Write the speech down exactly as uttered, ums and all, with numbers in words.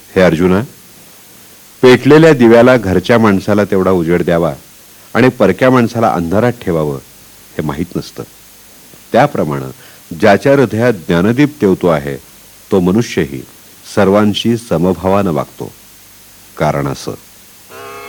हे अर्जुना, पेटलेल्या दिव्याला घरच्या माणसाला तेवढा उजेड द्यावा आणि परक्या माणसाला अंधारात ठेवावं हे माहीत नसतं. त्याप्रमाणे ज्याच्या हृदयात ज्ञानदीप तेवतो आहे तो मनुष्यही सर्वांशी समभावानं वागतो. कारण असं